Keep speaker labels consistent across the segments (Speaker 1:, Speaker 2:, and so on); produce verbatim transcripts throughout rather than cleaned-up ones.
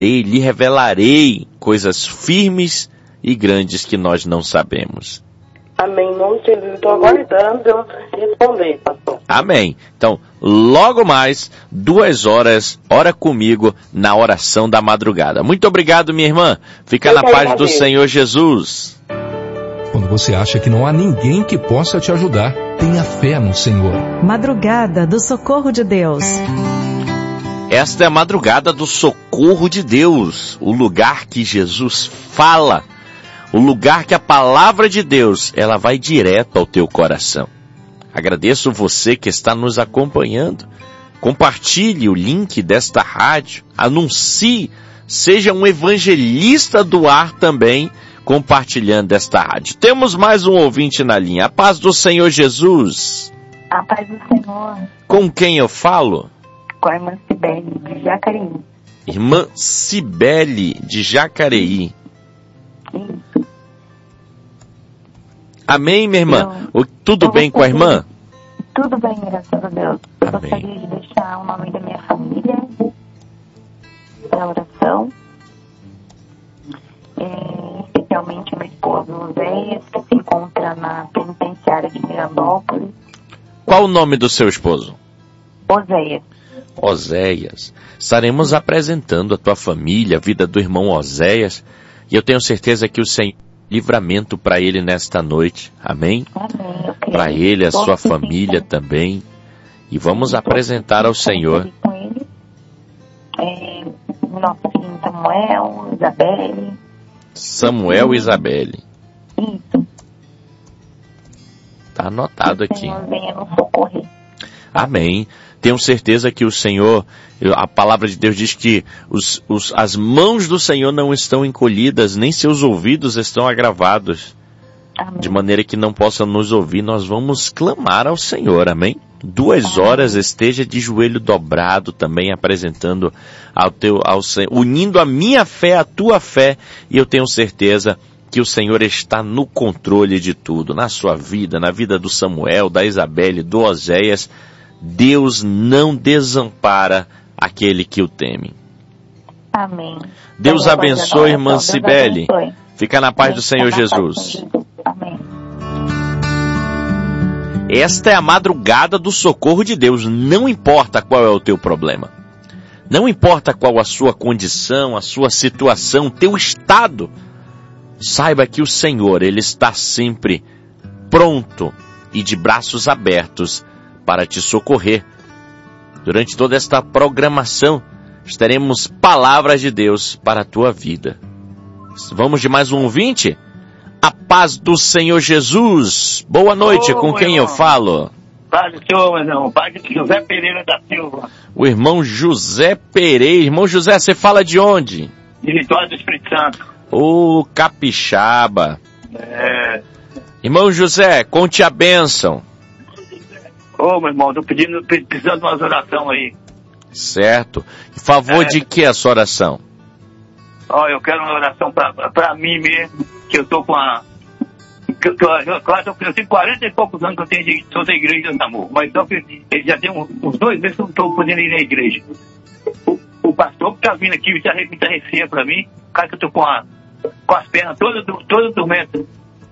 Speaker 1: e lhe revelarei coisas firmes e grandes que nós não sabemos.
Speaker 2: Amém. Não estou aguardando Deus responder, pastor.
Speaker 1: Amém. Então, logo mais, duas horas, ora comigo na oração da madrugada. Muito obrigado, minha irmã. Fica
Speaker 2: Eu
Speaker 1: na
Speaker 2: quero
Speaker 1: paz do
Speaker 2: saber.
Speaker 1: Senhor Jesus.
Speaker 3: Quando você acha que não há ninguém que possa te ajudar, tenha fé no Senhor.
Speaker 4: Madrugada do Socorro de Deus.
Speaker 1: Esta é a madrugada do socorro de Deus, o lugar que Jesus fala, o lugar que a palavra de Deus, ela vai direto ao teu coração. Agradeço você que está nos acompanhando. Compartilhe o link desta rádio, anuncie, seja um evangelista do ar também, compartilhando esta rádio. Temos mais um ouvinte na linha. A paz do Senhor Jesus.
Speaker 5: A paz do Senhor.
Speaker 1: Com quem eu falo?
Speaker 5: Com a irmã Cibele, de Jacareí.
Speaker 1: Irmã Cibele, de Jacareí.
Speaker 5: Isso.
Speaker 1: Amém, minha irmã?
Speaker 5: Eu,
Speaker 1: O- Tudo
Speaker 5: eu
Speaker 1: bem com a irmã?
Speaker 5: Tudo bem, graças a Deus. Eu
Speaker 1: Amém.
Speaker 5: gostaria de deixar o nome da minha família para oração. É, especialmente meu esposo Oséias, que se encontra na penitenciária de Mirandópolis.
Speaker 1: Qual o nome do seu esposo?
Speaker 5: Oséias.
Speaker 1: Oséias. Estaremos apresentando a tua família, a vida do irmão Oséias, e eu tenho certeza que o Senhor tem livramento para ele nesta noite. Amém?
Speaker 5: Amém. Eu creio.
Speaker 1: Para ele, a
Speaker 5: Todos
Speaker 1: sua
Speaker 5: que
Speaker 1: família
Speaker 5: sim,
Speaker 1: também. E vamos
Speaker 5: todos
Speaker 1: apresentar ao
Speaker 5: que
Speaker 1: Senhor.
Speaker 5: estão com ele. É, nosso filho Samuel, Isabelle.
Speaker 1: Samuel e Isabelle.
Speaker 5: Isso.
Speaker 1: Está anotado
Speaker 5: Que o
Speaker 1: aqui.
Speaker 5: Senhor venha nos socorrer.
Speaker 1: Amém. Tenho certeza que o Senhor, a palavra de Deus diz que os, os, as mãos do Senhor não estão encolhidas, nem seus ouvidos estão agravados,
Speaker 5: Amém.
Speaker 1: de maneira que não possam nos ouvir. Nós vamos clamar ao Senhor, amém? Duas horas esteja de joelho dobrado também, apresentando ao teu, ao Senhor, unindo a minha fé à tua fé, e eu tenho certeza que o Senhor está no controle de tudo, na sua vida, na vida do Samuel, da Isabelle, do Oséias. Deus não desampara aquele que o teme.
Speaker 5: Amém.
Speaker 1: Deus
Speaker 5: Então,
Speaker 1: abençoe, irmã
Speaker 5: Deus
Speaker 1: Cibele.
Speaker 5: abençoe.
Speaker 1: Fica na paz do
Speaker 5: Fica
Speaker 1: Senhor
Speaker 5: na paz do
Speaker 1: Jesus.
Speaker 5: Senhor Jesus. Amém.
Speaker 1: Esta é a madrugada do socorro de Deus. Não importa qual é o teu problema. Não importa qual a sua condição, a sua situação, teu estado. Saiba que o Senhor, Ele está sempre pronto e de braços abertos para te socorrer. Durante toda esta programação, teremos palavras de Deus para a tua vida. Vamos de mais um ouvinte? A paz do Senhor Jesus. Boa noite,
Speaker 6: Ô,
Speaker 1: com quem
Speaker 6: irmão.
Speaker 1: eu falo?
Speaker 6: Paz do Senhor, meu irmão. Paz do José Pereira da Silva,
Speaker 1: O irmão José Pereira. Irmão José, você fala de onde?
Speaker 6: de Vitória do Espírito Santo.
Speaker 1: Ô, capixaba.
Speaker 6: É...
Speaker 1: Irmão José, conte a bênção.
Speaker 6: Ô, meu irmão, tô pedindo, precisando de umas orações aí.
Speaker 1: Certo. Em favor
Speaker 6: É.
Speaker 1: de que essa oração?
Speaker 6: Ó, eu quero uma oração pra, pra mim mesmo, que eu tô com a... Que eu, tô, eu, eu, eu tenho quarenta e poucos anos que eu tenho de, sou da igreja do amor, mas só que ele já tem uns, uns dois meses que eu não tô podendo ir na igreja. O, o pastor que tá vindo aqui, já repita receia pra mim, o cara que eu tô com, a, com as pernas todas, todas dormentes.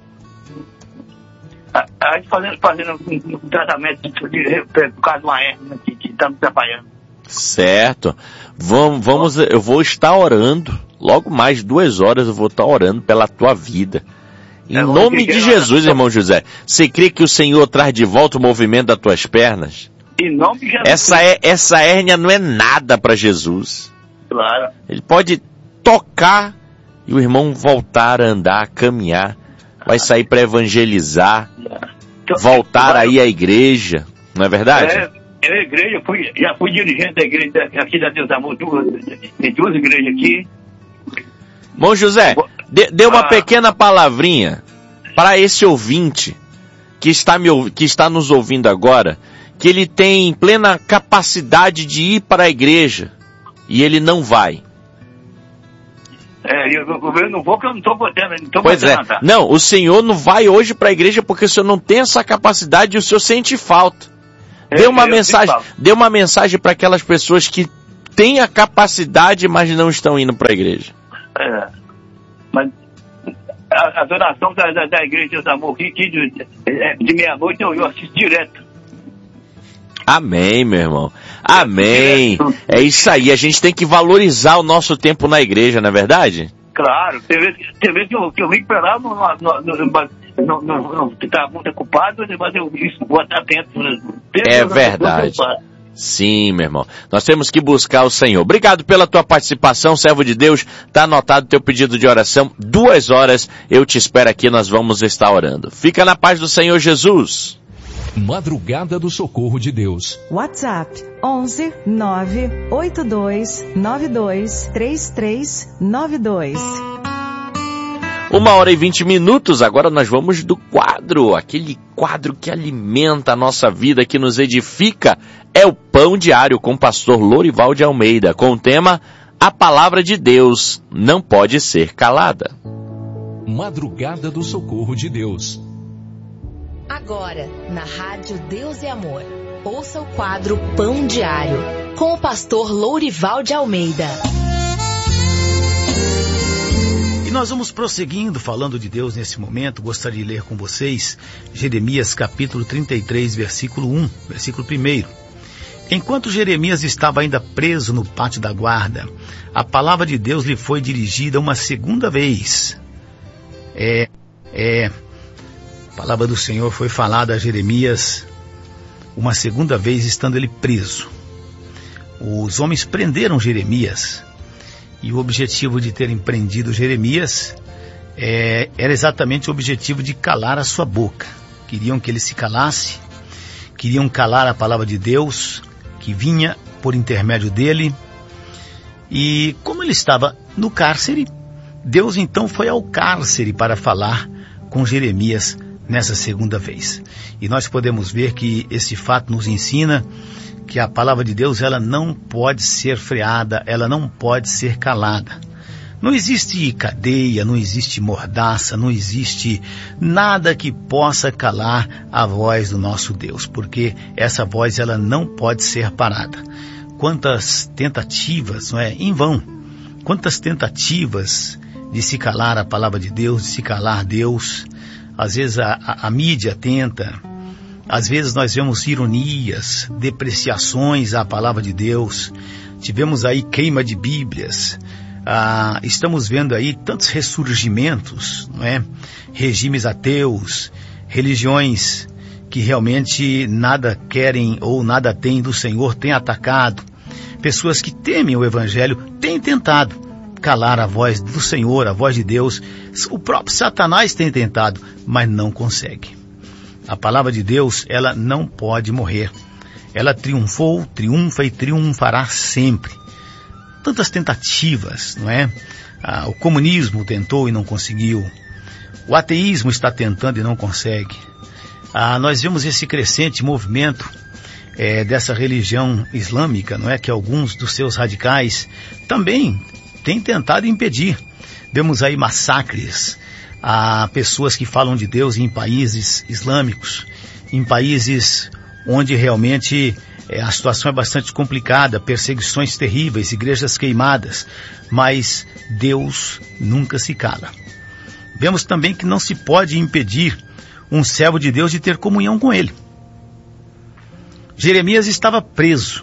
Speaker 6: A, a gente fazendo, fazendo um, um tratamento de, de, de, por causa de uma hérnia que, que tá me atrapalhando.
Speaker 1: Certo. Vamos, vamos, eu vou estar orando. Logo mais duas horas eu vou estar orando pela tua vida. Em
Speaker 6: É,
Speaker 1: nome de
Speaker 6: que
Speaker 1: Jesus,
Speaker 6: oração.
Speaker 1: irmão José. Você crê que o Senhor traz de volta o movimento das tuas pernas?
Speaker 6: Em nome de Jesus.
Speaker 1: Essa, é, essa hérnia não é nada para Jesus.
Speaker 6: Claro.
Speaker 1: Ele pode tocar e o irmão voltar a andar, a caminhar. Vai sair para evangelizar, voltar aí à igreja. Não é verdade?
Speaker 6: É, eu, igreja, fui, já fui dirigente da igreja aqui da Deus Amor, duas, tem duas igrejas aqui.
Speaker 1: Irmão José, dê, dê uma
Speaker 6: Ah.
Speaker 1: pequena palavrinha para esse ouvinte que está, me, ouv- que está nos ouvindo agora, que ele tem plena capacidade de ir para a igreja e ele não vai.
Speaker 6: É, eu, eu não vou porque eu não estou podendo, não estou
Speaker 1: Pois é.
Speaker 6: podendo andar.
Speaker 1: Não, o senhor não vai hoje para a igreja porque o senhor não tem essa capacidade e o senhor sente falta.
Speaker 6: É,
Speaker 1: Dê uma
Speaker 6: eu
Speaker 1: mensagem,
Speaker 6: sinto falta.
Speaker 1: dê uma mensagem para aquelas pessoas que têm a capacidade, mas não estão indo para a igreja.
Speaker 6: É, mas a, a adoração da, da, da igreja Deus Amor, que, que de, de meia-noite eu, eu assisto direto.
Speaker 1: Amém, meu irmão. Amém. É isso aí, a gente tem que valorizar o nosso tempo na igreja, não é verdade?
Speaker 6: Claro, tem vezes, tem vezes que, eu, que eu vim pra lá, não, não, não, não, não, não tá muito ocupado, mas eu vou estar atento.
Speaker 1: É verdade. Sim, meu irmão. Nós temos que buscar o Senhor. Obrigado pela tua participação, servo de Deus. Está anotado teu pedido de oração. Duas horas eu te espero aqui, nós vamos estar orando. Fica na paz do Senhor Jesus.
Speaker 3: Madrugada do Socorro de Deus.
Speaker 4: WhatsApp onze nove oito dois nove dois três três nove dois.
Speaker 1: Uma hora e vinte minutos, agora nós vamos do quadro, aquele quadro que alimenta a nossa vida, que nos edifica, é o Pão Diário com o pastor Lorival de Almeida, com o tema A Palavra de Deus não pode ser calada.
Speaker 3: Madrugada do Socorro de Deus.
Speaker 7: Agora, na Rádio Deus e Amor, ouça o quadro Pão Diário, com o pastor Lorival de Almeida.
Speaker 8: E nós vamos prosseguindo, falando de Deus nesse momento. Gostaria de ler com vocês Jeremias capítulo trinta e três, versículo um, versículo um. Enquanto Jeremias estava ainda preso no pátio da guarda, a palavra de Deus lhe foi dirigida uma segunda vez. É, é, a palavra do Senhor foi falada a Jeremias uma segunda vez, estando ele preso. Os homens prenderam Jeremias. E o objetivo de terem prendido Jeremias é, era exatamente o objetivo de calar a sua boca. Queriam que ele se calasse, queriam calar a palavra de Deus, que vinha por intermédio dele. E como ele estava no cárcere, Deus então foi ao cárcere para falar com Jeremias nessa segunda vez. E nós podemos ver que esse fato nos ensina que a palavra de Deus, ela não pode ser freada, ela não pode ser calada. Não existe cadeia, não existe mordaça, não existe nada que possa calar a voz do nosso Deus, porque essa voz, ela não pode ser parada. Quantas tentativas, não é? Em vão. Quantas tentativas de se calar a palavra de Deus, de se calar Deus. Às vezes a, a, a mídia tenta. Às vezes nós vemos ironias, depreciações à palavra de Deus. Tivemos aí queima de Bíblias. Ah, estamos vendo aí tantos ressurgimentos, não é? Regimes ateus, religiões que realmente nada querem ou nada têm do Senhor, têm atacado. Pessoas que temem o Evangelho têm tentado calar a voz do Senhor, a voz de Deus. O próprio Satanás tem tentado, mas não consegue. A palavra de Deus, ela não pode morrer. Ela triunfou, triunfa e triunfará sempre. Tantas tentativas, não é? Ah, o comunismo tentou e não conseguiu. O ateísmo está tentando e não consegue. Ah, nós vemos esse crescente movimento é, dessa religião islâmica, não é? Que alguns dos seus radicais também têm tentado impedir. Vemos aí massacres a pessoas que falam de Deus em países islâmicos, em países onde realmente é, a situação é bastante complicada, perseguições terríveis, igrejas queimadas, mas Deus nunca se cala. Vemos também que não se pode impedir um servo de Deus de ter comunhão com ele. Jeremias estava preso.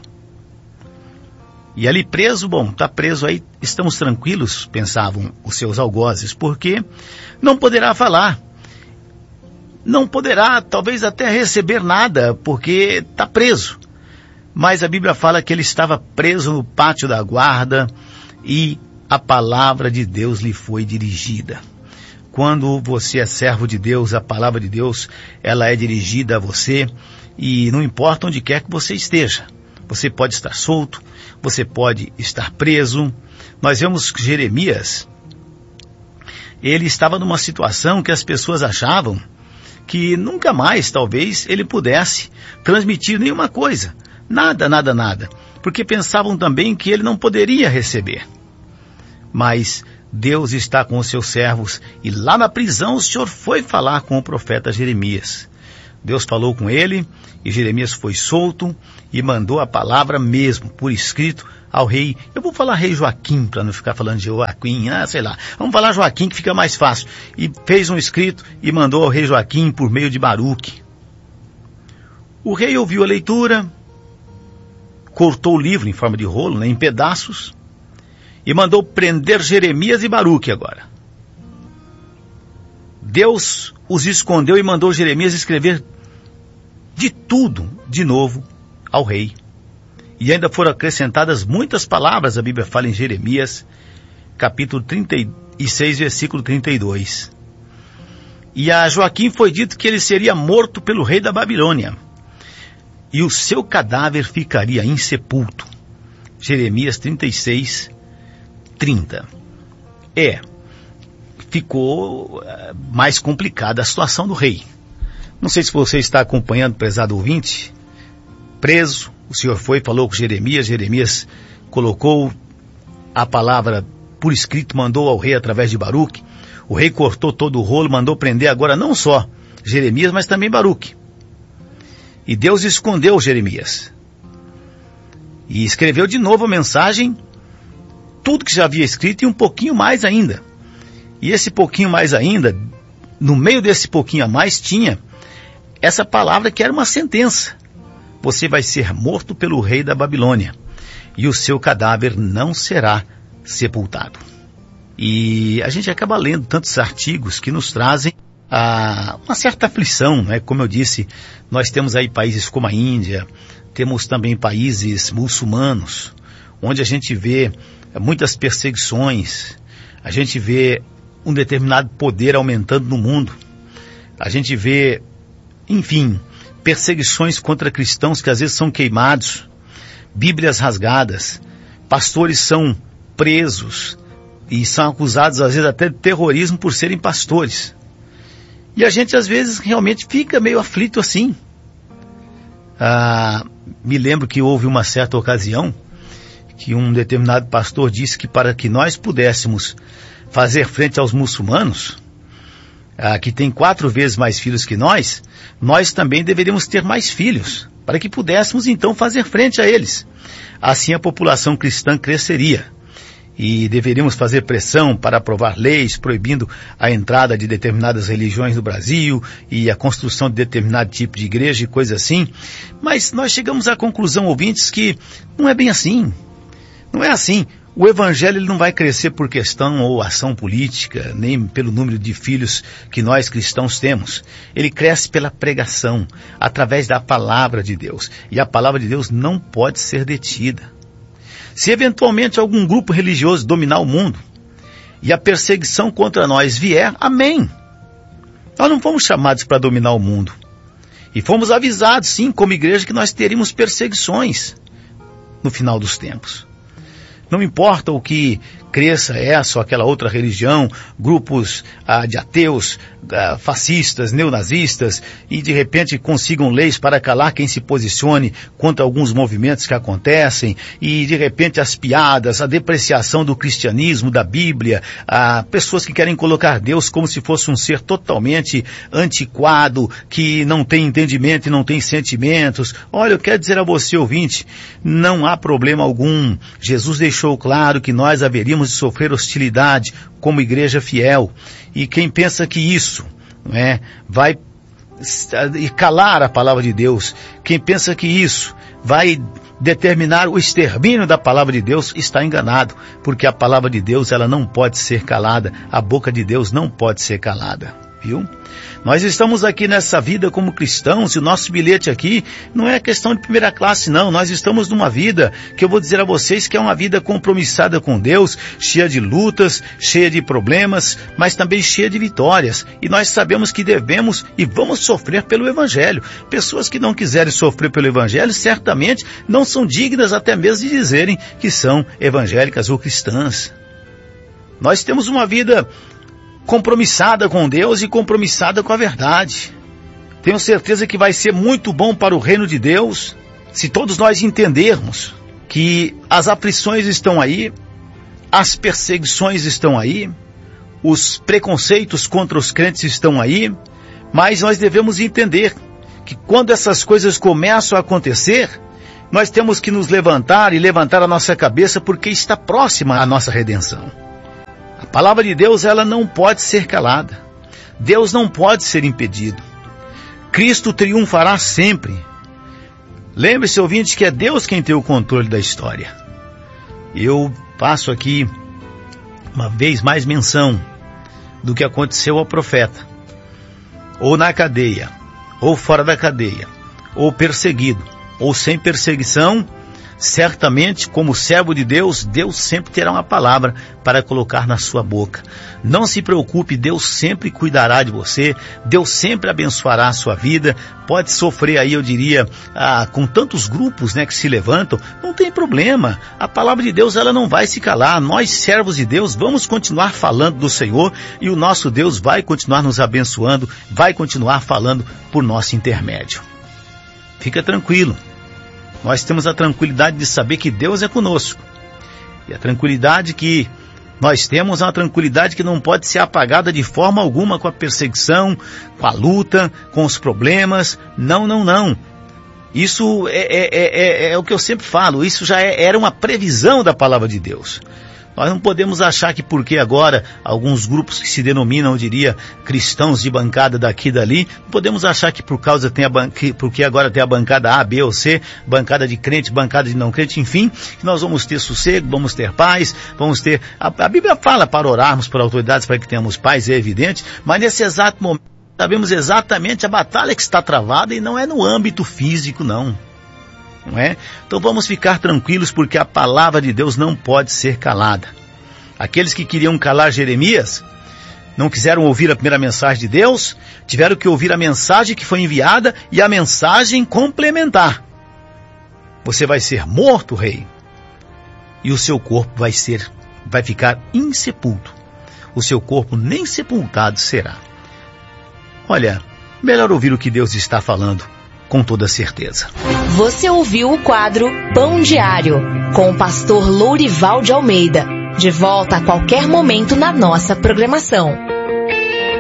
Speaker 8: E ali preso, bom, está preso aí, estamos tranquilos, pensavam os seus algozes, porque não poderá falar, não poderá talvez até receber nada, porque está preso. Mas a Bíblia fala que ele estava preso no pátio da guarda e a palavra de Deus lhe foi dirigida. Quando você é servo de Deus, a palavra de Deus, ela é dirigida a você e não importa onde quer que você esteja. Você pode estar solto, você pode estar preso. Nós vemos que Jeremias, ele estava numa situação que as pessoas achavam que nunca mais, talvez, ele pudesse transmitir nenhuma coisa. Nada, nada, nada. Porque pensavam também que ele não poderia receber. Mas Deus está com os seus servos e lá na prisão o Senhor foi falar com o profeta Jeremias. Deus falou com ele e Jeremias foi solto e mandou a palavra mesmo, por escrito, ao rei. Eu vou falar rei Joaquim, para não ficar falando de Joaquim, ah, sei lá. Vamos falar Joaquim, que fica mais fácil. E fez um escrito e mandou ao rei Joaquim por meio de Baruque. O rei ouviu a leitura, cortou o livro em forma de rolo, né, em pedaços, e mandou prender Jeremias e Baruque agora. Deus os escondeu e mandou Jeremias escrever de tudo de novo ao rei. E ainda foram acrescentadas muitas palavras, a Bíblia fala em Jeremias, capítulo trinta e seis, versículo trinta e dois. E a Joaquim foi dito que ele seria morto pelo rei da Babilônia, e o seu cadáver ficaria insepulto. Jeremias trinta e seis, trinta. É, ficou uh, mais complicada a situação do rei. Não sei se você está acompanhando, prezado ouvinte, preso. O Senhor foi, falou com Jeremias, Jeremias colocou a palavra por escrito, mandou ao rei através de Baruque. O rei cortou todo o rolo, mandou prender agora não só Jeremias, mas também Baruque. E Deus escondeu Jeremias. E escreveu de novo a mensagem, tudo que já havia escrito e um pouquinho mais ainda. E esse pouquinho mais ainda, no meio desse pouquinho a mais, tinha essa palavra que era uma sentença. Você vai ser morto pelo rei da Babilônia, e o seu cadáver não será sepultado. E a gente acaba lendo tantos artigos que nos trazem ah, uma certa aflição, né? Como eu disse, nós temos aí países como a Índia, temos também países muçulmanos, onde a gente vê muitas perseguições, a gente vê um determinado poder aumentando no mundo, a gente vê, enfim, perseguições contra cristãos que às vezes são queimados, bíblias rasgadas, pastores são presos e são acusados às vezes até de terrorismo por serem pastores. E a gente às vezes realmente fica meio aflito assim. Ah, me lembro que houve uma certa ocasião que um determinado pastor disse que para que nós pudéssemos fazer frente aos muçulmanos, ah, que tem quatro vezes mais filhos que nós, nós também deveríamos ter mais filhos, para que pudéssemos então fazer frente a eles. Assim a população cristã cresceria, e deveríamos fazer pressão para aprovar leis proibindo a entrada de determinadas religiões no Brasil, e a construção de determinado tipo de igreja e coisa assim. Mas nós chegamos à conclusão, ouvintes, que não é bem assim. Não é assim. O evangelho ele não vai crescer por questão ou ação política, nem pelo número de filhos que nós cristãos temos. Ele cresce pela pregação, através da palavra de Deus. E a palavra de Deus não pode ser detida. Se eventualmente algum grupo religioso dominar o mundo e a perseguição contra nós vier, amém. Nós não fomos chamados para dominar o mundo. E fomos avisados, sim, como igreja, que nós teríamos perseguições no final dos tempos. Não importa o que cresça essa ou aquela outra religião, grupos ah, de ateus, ah, fascistas, neonazistas, e de repente consigam leis para calar quem se posicione contra alguns movimentos que acontecem, e de repente as piadas, a depreciação do cristianismo, da Bíblia, ah, pessoas que querem colocar Deus como se fosse um ser totalmente antiquado, que não tem entendimento e não tem sentimentos. Olha, eu quero dizer a você, ouvinte, não há problema algum. Jesus deixou claro que nós haveríamos de sofrer hostilidade como igreja fiel. E quem pensa que isso, não é, vai calar a palavra de Deus, quem pensa que isso vai determinar o extermínio da palavra de Deus, está enganado, porque a palavra de Deus ela não pode ser calada, a boca de Deus não pode ser calada. Viu? Nós estamos aqui nessa vida como cristãos, e o nosso bilhete aqui não é questão de primeira classe, não. Nós estamos numa vida que eu vou dizer a vocês que é uma vida compromissada com Deus, cheia de lutas, cheia de problemas, mas também cheia de vitórias. E nós sabemos que devemos e vamos sofrer pelo Evangelho. Pessoas que não quiserem sofrer pelo Evangelho, certamente não são dignas até mesmo de dizerem que são evangélicas ou cristãs. Nós temos uma vida compromissada com Deus e compromissada com a verdade. Tenho certeza que vai ser muito bom para o reino de Deus, se todos nós entendermos que as aflições estão aí, as perseguições estão aí, os preconceitos contra os crentes estão aí, mas nós devemos entender que quando essas coisas começam a acontecer, nós temos que nos levantar e levantar a nossa cabeça, porque está próxima a nossa redenção. A palavra de Deus, ela não pode ser calada. Deus não pode ser impedido. Cristo triunfará sempre. Lembre-se, ouvinte, que é Deus quem tem o controle da história. Eu passo aqui uma vez mais menção do que aconteceu ao profeta. Ou na cadeia, ou fora da cadeia, ou perseguido, ou sem perseguição, certamente, como servo de Deus, Deus sempre terá uma palavra para colocar na sua boca. Não se preocupe, Deus sempre cuidará de você, Deus sempre abençoará a sua vida. Pode sofrer aí, eu diria, ah, com tantos grupos, né, que se levantam, não tem problema. A palavra de Deus, ela não vai se calar. Nós, servos de Deus, vamos continuar falando do Senhor, e o nosso Deus vai continuar nos abençoando, vai continuar falando por nosso intermédio. Fica tranquilo. Nós temos a tranquilidade de saber que Deus é conosco. E a tranquilidade que nós temos é uma tranquilidade que não pode ser apagada de forma alguma com a perseguição, com a luta, com os problemas. Não, não, não. Isso é, é, é, é o que eu sempre falo. Isso já é, era uma previsão da palavra de Deus. Nós não podemos achar que porque agora alguns grupos que se denominam, eu diria, cristãos de bancada daqui e dali, não podemos achar que por causa tem a ban... que porque agora tem a bancada A, B ou C, bancada de crente, bancada de não crente, enfim, que nós vamos ter sossego, vamos ter paz, vamos ter... A, a Bíblia fala para orarmos por autoridades para que tenhamos paz, é evidente, mas nesse exato momento sabemos exatamente a batalha que está travada, e não é no âmbito físico, não. Não é? Então vamos ficar tranquilos, porque a palavra de Deus não pode ser calada. Aqueles que queriam calar Jeremias, não quiseram ouvir a primeira mensagem de Deus, tiveram que ouvir a mensagem que foi enviada e a mensagem complementar. Você vai ser morto, rei, e o seu corpo vai ser, vai ficar insepulto. O seu corpo nem sepultado será. Olha, melhor ouvir o que Deus está falando com toda certeza.
Speaker 7: Você ouviu o quadro Pão Diário, com o pastor Lourival de Almeida. De volta a qualquer momento na nossa programação.